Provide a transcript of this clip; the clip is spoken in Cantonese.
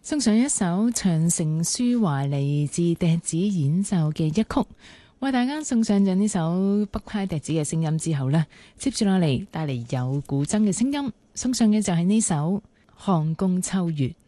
送上一首長城抒懷嚟自笛子演奏嘅一曲，為大家送上咗呢首北派笛子嘅聲音之後呢，接住落嚟帶嚟有古箏嘅聲音，送上嘅就係呢首《漢宮秋月》。